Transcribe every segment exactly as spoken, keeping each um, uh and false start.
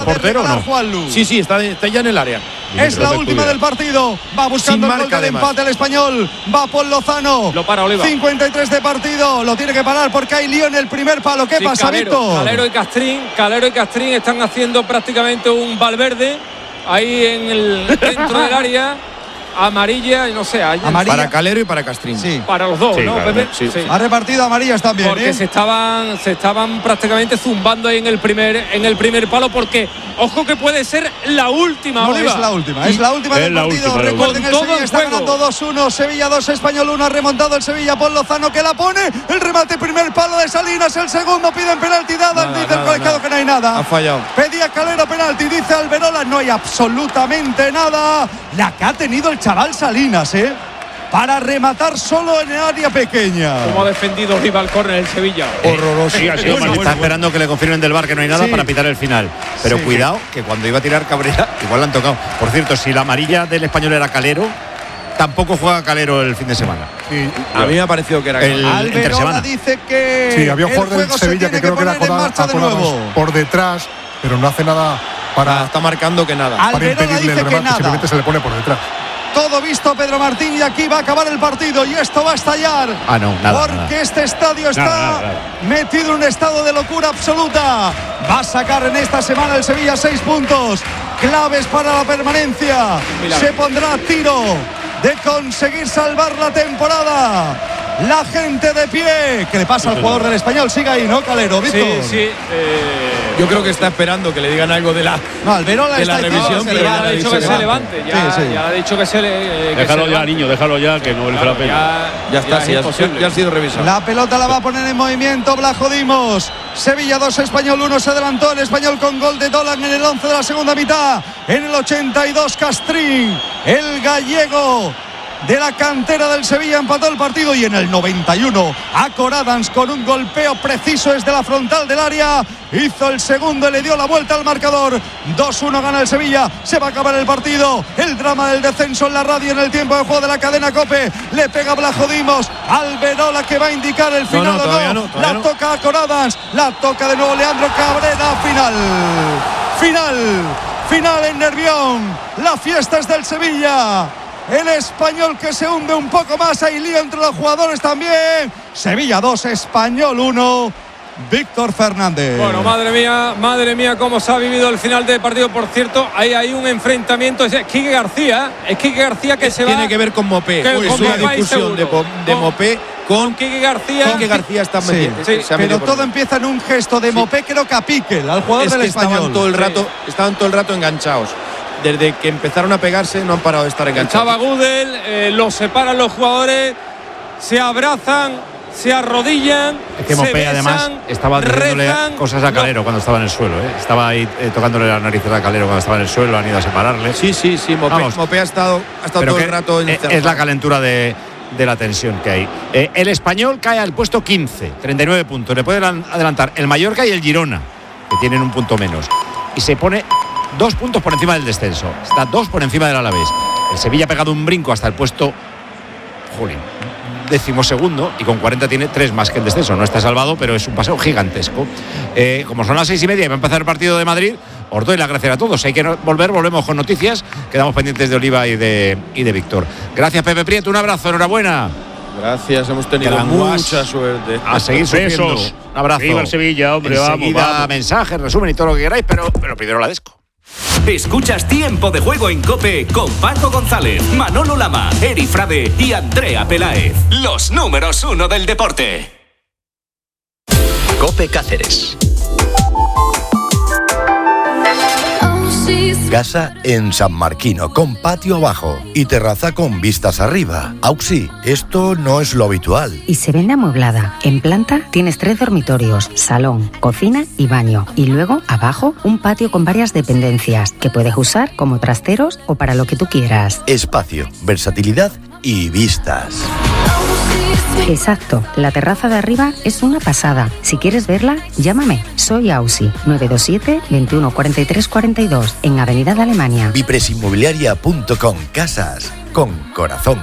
portero o no. Juanlu. Sí, sí, está, está ya en el área. Es la última del partido. Va buscando el gol del empate al Español. Va Paul Lozano. Lo para Oliva. cincuenta y tres de partido. Lo tiene que parar porque hay lío en el primer palo. ¿Qué sí, pasa, Calero, Víctor? Calero y Castrín. Calero y Castrín están haciendo prácticamente un Valverde ahí en el dentro del área. Amarilla, no sé, amarilla. Para Calero y para Castrín. Sí. Para los dos, sí, ¿no, claro, Pepe? Sí. Sí. Ha repartido amarillas también. Porque ¿eh? se estaban, se estaban prácticamente zumbando ahí en el primer, en el primer palo, porque ojo que puede ser la última. No, Oliva. es la última, es la última es del la partido. Última, Recuerden, el todo Sevilla el está juego. ganando dos uno. Sevilla dos, Español uno. Ha remontado el Sevilla. Paul Lozano que la pone. El remate, primer palo de Salinas. El segundo piden penalti dada. Nada, Dice nada, el colegiado nada. que no hay nada. Ha fallado. Pedía Calero penalti. Dice Alberola. No hay absolutamente nada. La que ha tenido el chaval Salinas, ¿eh? Para rematar solo en el área pequeña. Como ha defendido Oliva al córner el Sevilla. Horroroso. Sí, ha sido Bueno, mal. está esperando que le confirmen del V A R que no hay nada Sí. para pitar el final. Pero Sí. cuidado, que cuando iba a tirar Cabrera, igual le han tocado. Por cierto, si la amarilla del Español era Calero, tampoco juega Calero el fin de semana. Sí. A mí me ha parecido que era El- Calero. entre Alberola semana. dice que Sí, había un el jugador del juego se Sevilla tiene que creo que era poner en marcha de nuevo. Acodados por detrás, pero no hace nada para, Está marcando que nada. Al- para Alberola impedirle el dice que remate, nada. simplemente se le pone por detrás. Todo visto, Pedro Martín, y aquí va a acabar el partido y esto va a estallar. Ah, no, nada, Porque nada. este estadio está Nada, nada, nada. metido en un estado de locura absoluta. Va a sacar en esta semana el Sevilla seis puntos claves para la permanencia. Se pondrá a tiro de conseguir salvar la temporada. La gente de pie. ¿Qué le pasa al jugador del Español? Sigue ahí, ¿no, Calero? Sí, Víctor. sí. Eh, Yo creo que está esperando que le digan algo de la. No, Alberola de la está diciendo revisión, que sí, pero ya ya le ha le dicho dicho que que se va. levante. Ya, Sí, sí. ya le ha dicho que se le. que Déjalo se ya, levante. niño, déjalo ya, que no le Claro, la pena. ya, Ya está, es sí, ya, imposible. ya ha sido revisado. La pelota la va a poner en movimiento Blajo Dimos. Sevilla dos, Español uno. Se adelantó el Español con gol de Dolan en el once de la segunda mitad. En el ochenta y dos, Castrín, el gallego de la cantera del Sevilla, empató el partido. Y en el noventa y uno, Acor Adams, con un golpeo preciso desde la frontal del área, hizo el segundo y le dio la vuelta al marcador. dos uno gana el Sevilla. Se va a acabar el partido. El drama del descenso en la radio en el tiempo de juego de la cadena COPE. Le pega Blajo Dimos. Alberola que va a indicar el final. No, no, o todavía no. no, todavía La no. toca Acor Adams. La toca de nuevo Leandro Cabrera. Final. Final. Final en Nervión. La fiesta es del Sevilla. El Español que se hunde un poco más. Hay lío entre los jugadores también. Sevilla dos, Español uno. Víctor Fernández. Bueno, madre mía, madre mía, cómo se ha vivido el final del partido. Por cierto, ahí hay un enfrentamiento. Es Quique García. Es Quique García que se va. Tiene que ver con Mopé. Que Uy, con es una Mopé, discusión de, seguro. de Con- Mopé con Quique García. Quique García está Sí, metiendo. sí, se ha Pero metido por todo medio. empieza en un gesto de Mopé, creo que a Piquel, al jugador Es del que Español. estaban todo el Sí. rato, estaban todo el rato enganchados. Desde que empezaron a pegarse no han parado de estar enganchados. Chava Gudel, eh, los separan los jugadores, se abrazan, se arrodillan. Es que se Mopé besan, además estaba diciéndole rezan. cosas a No, Calero cuando estaba en el suelo, ¿eh? Estaba ahí eh, tocándole la nariz a Calero cuando estaba en el suelo, han ido a separarle. Sí, sí, sí. Mopé, Vamos. Mopé ha estado, ha estado Pero todo que el rato eh, encerrado. es la calentura de, de la tensión que hay. Eh, el Español cae al puesto quince, treinta y nueve puntos. Le puede adelantar el Mallorca y el Girona, que tienen un punto menos. Y se pone dos puntos por encima del descenso. Está dos por encima del Alavés. El Sevilla ha pegado un brinco hasta el puesto, jolín, decimosegundo, y con cuarenta tiene tres más que el descenso. No está salvado, pero es un paseo gigantesco. Eh, como son las seis y media y va a empezar el partido de Madrid, os doy las gracias a todos. Hay que no- volver, volvemos con noticias. Quedamos pendientes de Oliva y de, y de Víctor. Gracias, Pepe Prieto. Un abrazo, enhorabuena. Gracias, hemos tenido Gran mucha guas. suerte. A seguir sufriendo. Besos. Un abrazo. Viva el Sevilla, hombre, vamos, Enseguida, vamos. mensajes, resumen y todo lo que queráis, pero, pero primero la desco. Escuchas Tiempo de Juego en COPE con Paco González, Manolo Lama, Eri Frade y Andrea Peláez. Los números uno del deporte. COPE Cáceres. Casa en San Marquino, con patio abajo y terraza con vistas arriba. Auxi, esto no es lo habitual. Y se vende amueblada. En planta tienes tres dormitorios, salón, cocina y baño. Y luego, abajo, un patio con varias dependencias que puedes usar como trasteros o para lo que tú quieras. Espacio, versatilidad y vistas. Exacto, la terraza de arriba es una pasada. Si quieres verla, llámame. Soy Ausi, nueve dos siete, veintiuno cuarenta y tres cuarenta y dos, en Avenida de Alemania. Vipresinmobiliaria punto com. Casas con corazón.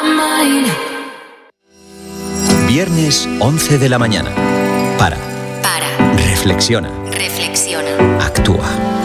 Viernes once de la mañana. Para. Para. Reflexiona. Reflexiona. Actúa.